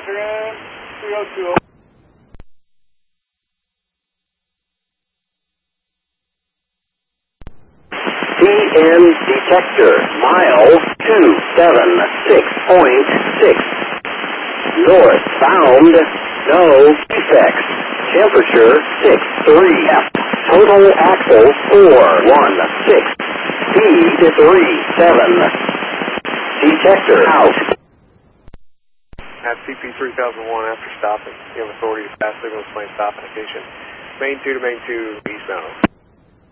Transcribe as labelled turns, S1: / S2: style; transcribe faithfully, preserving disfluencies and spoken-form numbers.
S1: three oh two.
S2: C N detector, mile two seven six point six. Northbound, no defects. Temperature six three F. Total axle four one six. Speed three seven. Detector out.
S1: At C P three thousand one, after stopping, you have authority to pass signals plane stop indication. Main two to main two, eastbound.